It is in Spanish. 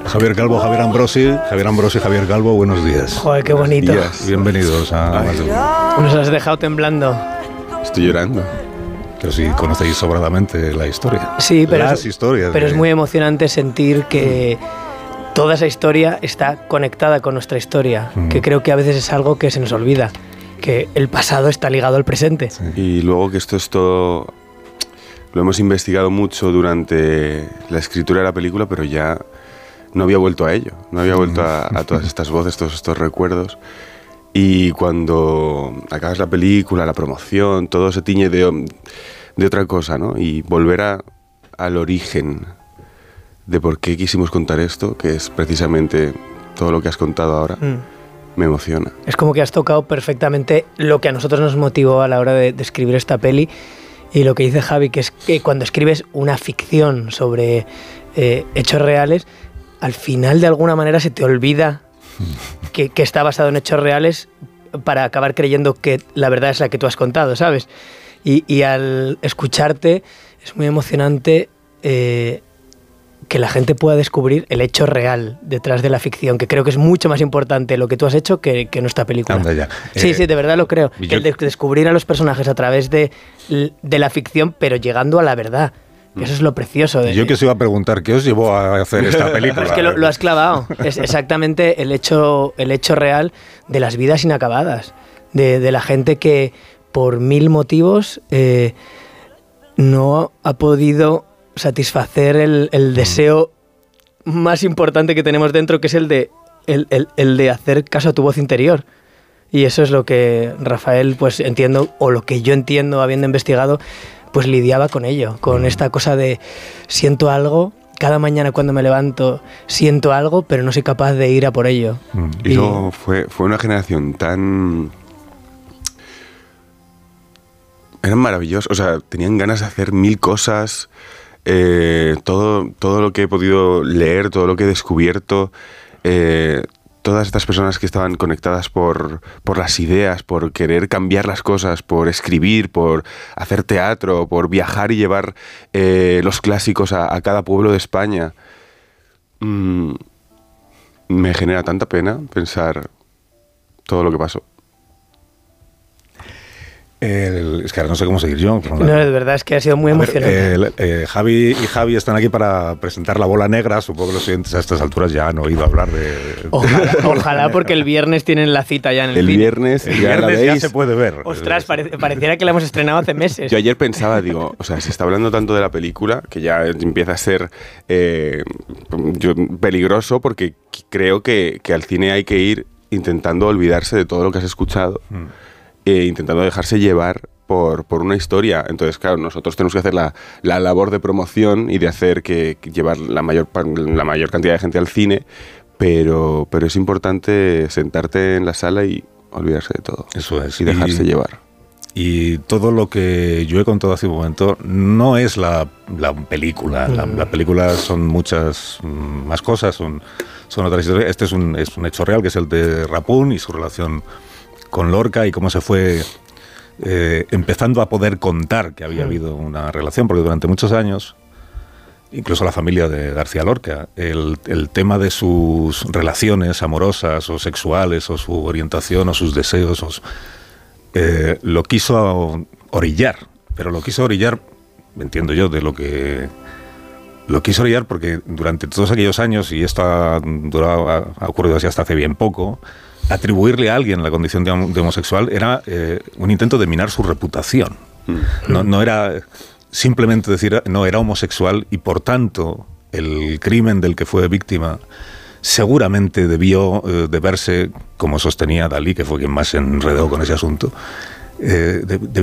Javier Calvo, Javier Ambrosi, Javier Calvo, buenos días. Joder, qué bonito. Bienvenidos a... Nos has dejado temblando. Estoy llorando. Pero sí conocéis sobradamente la historia. Sí, pero, las historias. Pero es muy emocionante sentir que toda esa historia está conectada con nuestra historia, que creo que a veces es algo que se nos olvida, que el pasado está ligado al presente. Sí. Y luego que esto es todo... Lo hemos investigado mucho durante la escritura de la película, pero ya no había vuelto a ello. No había vuelto a todas estas voces, todos estos recuerdos. Y cuando acabas la película, la promoción, todo se tiñe de otra cosa, ¿no? Y volver al origen de por qué quisimos contar esto, que es precisamente todo lo que has contado ahora, me emociona. Es como que has tocado perfectamente lo que a nosotros nos motivó a la hora de escribir esta peli. Y lo que dice Javi, que es que cuando escribes una ficción sobre hechos reales, al final de alguna manera se te olvida que está basado en hechos reales para acabar creyendo que la verdad es la que tú has contado, ¿sabes? Y al escucharte es muy emocionante que la gente pueda descubrir el hecho real detrás de la ficción, que creo que es mucho más importante lo que tú has hecho que nuestra película. Anda ya. Sí, de verdad lo creo. Que el descubrir a los personajes a través de la ficción, pero llegando a la verdad. Eso es lo precioso. Yo que os iba a preguntar, ¿qué os llevó a hacer esta película? Es que lo has clavado. Es exactamente el hecho real de las vidas inacabadas, de la gente que por 1000 motivos no ha podido satisfacer el deseo más importante que tenemos dentro, que es el de hacer caso a tu voz interior. Y eso es lo que Rafael, pues entiendo, o lo que yo entiendo habiendo investigado, pues lidiaba con ello, con esta cosa de siento algo, cada mañana cuando me levanto siento algo, pero no soy capaz de ir a por ello. Y luego fue una generación tan... Eran maravillosos, o sea, tenían ganas de hacer 1000 cosas, todo lo que he podido leer, todo lo que he descubierto, todas estas personas que estaban conectadas por las ideas, por querer cambiar las cosas, por escribir, por hacer teatro, por viajar y llevar los clásicos a cada pueblo de España. Me genera tanta pena pensar todo lo que pasó. Es que ahora no sé cómo seguir yo. No, de verdad es que ha sido muy emocionante. Javi y Javi están aquí para presentar La Bola Negra. Supongo que los oyentes a estas alturas ya han oído hablar de... Ojalá, porque el viernes tienen la cita ya en el cine. El viernes ya se puede ver. Ostras, pareciera que la hemos estrenado hace meses. Yo ayer pensaba, digo, o sea, se está hablando tanto de la película que ya empieza a ser peligroso, porque creo que al cine hay que ir intentando olvidarse de todo lo que has escuchado. Intentando dejarse llevar por una historia. Entonces, claro, nosotros tenemos que hacer la labor de promoción y de hacer que llevar la mayor cantidad de gente al cine, pero es importante sentarte en la sala y olvidarse de todo. Eso es. Y dejarse llevar. Y todo lo que yo he contado hace un momento no es la película. La película son muchas más cosas, son otras historias. Este es un hecho real, que es el de Rapún y su relación con Lorca, y cómo se fue empezando a poder contar que había habido una relación, porque durante muchos años, incluso la familia de García Lorca, el tema de sus relaciones amorosas o sexuales, o su orientación o sus deseos, lo quiso orillar, pero lo quiso orillar, entiendo yo, lo quiso orillar porque durante todos aquellos años, y esto ha ocurrido así hasta hace bien poco, atribuirle a alguien la condición de homosexual era un intento de minar su reputación. No era simplemente decir, no, era homosexual, y por tanto el crimen del que fue víctima seguramente debió de verse, como sostenía Dalí, que fue quien más se enredó con ese asunto,